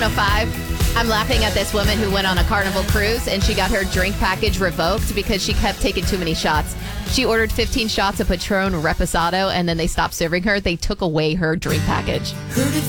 105. I'm laughing at this woman who went on a Carnival cruise and she got her drink package revoked because she kept taking too many shots. She ordered 15 shots of Patron Reposado and then they stopped serving her. They took away her drink package. Heard it